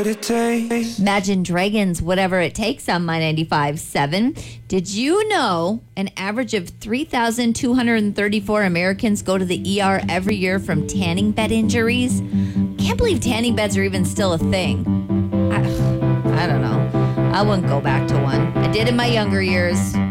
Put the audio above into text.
what it takes. Imagine Dragons, Whatever It Takes on My 95.7. Did you know an average of 3,234 Americans go to the ER every year from tanning bed injuries? Can't believe tanning beds are even still a thing. I don't know. I wouldn't go back to one. I did in my younger years.